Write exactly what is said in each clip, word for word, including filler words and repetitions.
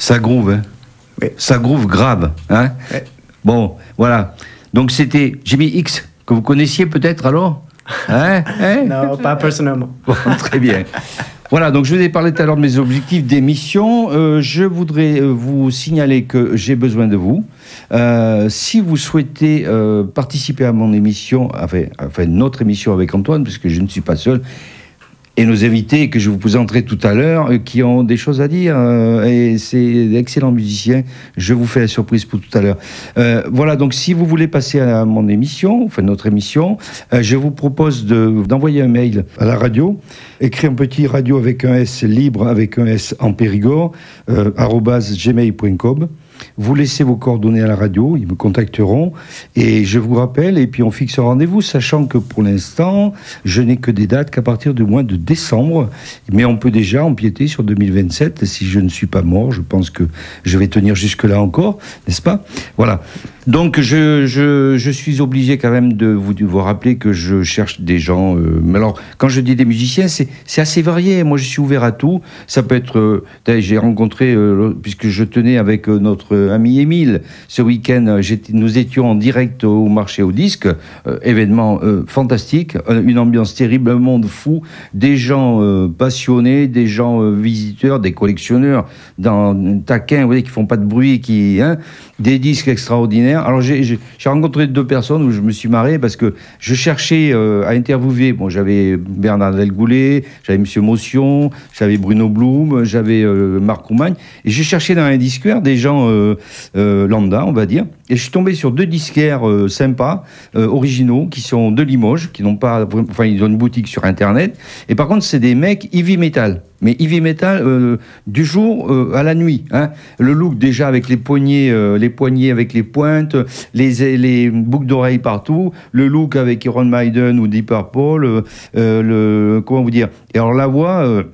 Ça groove, hein. Oui. Ça groove grave, hein. Oui. Bon, voilà. Donc c'était Jimmy X, que vous connaissiez peut-être alors, hein, hein. Non, pas personnellement. Bon, très bien. Voilà, donc je vous ai parlé tout à l'heure de mes objectifs d'émission. Euh, je voudrais euh, vous signaler que j'ai besoin de vous. Euh, si vous souhaitez euh, participer à mon émission, enfin, enfin notre émission avec Antoine, puisque je ne suis pas seul, et nos invités que je vous présenterai tout à l'heure, euh, qui ont des choses à dire, euh, et c'est d'excellents musiciens. Je vous fais la surprise pour tout à l'heure. Euh, voilà, donc si vous voulez passer à mon émission, enfin notre émission, euh, je vous propose de, d'envoyer un mail à la radio, écrire un petit radio avec un S libre, avec un S en Périgord, euh, arobase gmail point com. Vous laissez vos coordonnées à la radio, ils me contacteront et je vous rappelle et puis on fixe un rendez-vous, sachant que pour l'instant, je n'ai que des dates qu'à partir du mois de décembre, mais on peut déjà empiéter sur deux mille vingt-sept si je ne suis pas mort. Je pense que je vais tenir jusque-là encore, n'est-ce pas? Voilà. Donc je, je, je suis obligé quand même de vous, de vous rappeler que je cherche des gens. Euh, mais alors, quand je dis des musiciens, c'est, c'est assez varié. Moi, je suis ouvert à tout. Ça peut être. Euh, j'ai rencontré, euh, puisque je tenais avec euh, notre ami Émile ce week-end, j'étais, nous étions en direct au marché au disque, euh, événement euh, fantastique, euh, une ambiance terrible, un monde fou, des gens euh, passionnés, des gens euh, visiteurs, des collectionneurs, dans taquins, vous voyez, qui font pas de bruit, qui, hein, des disques extraordinaires. Alors j'ai, j'ai, j'ai rencontré deux personnes où je me suis marré parce que je cherchais euh, à interviewer. Bon, j'avais Bernard Delgoulet, j'avais Monsieur Motion, j'avais Bruno Blum, j'avais euh, Marc Roumagne, et j'ai cherché dans un disquaire des gens euh, euh, lambda, on va dire, et je suis tombé sur deux disquaires euh, sympas, euh, originaux, qui sont de Limoges, qui n'ont pas, enfin ils ont une boutique sur Internet, et par contre c'est des mecs heavy metal. Mais heavy metal euh, du jour euh, à la nuit. Hein. Le look déjà avec les poignets, euh, les poignets avec les pointes, les, les boucles d'oreilles partout. Le look avec Iron Maiden ou Deep Purple. Euh, euh, le comment vous dire. Et alors la voix, euh,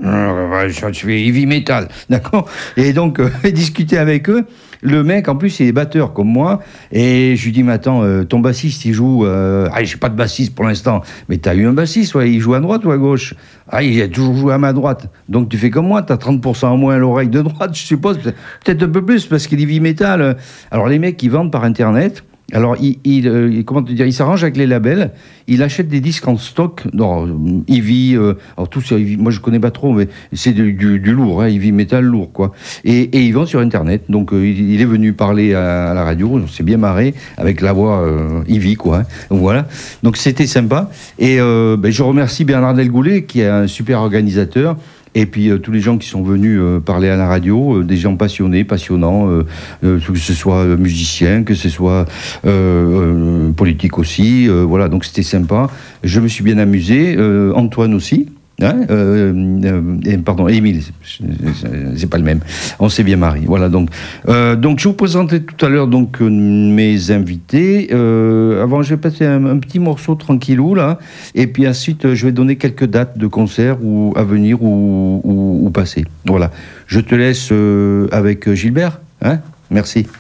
je fais heavy metal, d'accord. Et donc euh, discuter avec eux. Le mec, en plus, il est batteur comme moi. Et je lui dis, mais attends, euh, ton bassiste, il joue... Euh... Ah, j'ai pas de bassiste pour l'instant. Mais t'as eu un bassiste, ouais, il joue à droite ou à gauche? Ah, il a toujours joué à ma droite. Donc tu fais comme moi, t'as trente pour cent en moins à l'oreille de droite, je suppose. Peut-être un peu plus, parce qu'il est heavy metal. Alors les mecs, ils vendent par Internet... Alors, il, il, euh, comment te dire, il s'arrange avec les labels, il achète des disques en stock, non, Ivy, euh, alors tout ça, moi je connais pas trop, mais c'est du, du, du lourd, hein, Ivy Metal lourd, quoi. Et, et il vend sur Internet, donc euh, il, il est venu parler à, à la radio, on s'est bien marré, avec la voix euh, Ivy, quoi. Hein, donc voilà, donc c'était sympa. Et euh, ben, je remercie Bernard Delgoulet, qui est un super organisateur. Et puis euh, tous les gens qui sont venus euh, parler à la radio, euh, des gens passionnés, passionnants, euh, euh, que ce soit euh, musiciens, que ce soit euh, euh, politique aussi, euh, voilà, donc c'était sympa. Je me suis bien amusé, euh, Antoine aussi. Hein, euh, euh, pardon, Émile, c'est pas le même. On s'est bien marié. Voilà, donc, euh, donc je vous présentais tout à l'heure donc euh, mes invités. Euh, avant, je vais passer un, un petit morceau tranquillou là, et puis ensuite je vais donner quelques dates de concerts ou à venir ou, ou, ou passer. Voilà. Je te laisse euh, avec Gilbert. Hein, merci.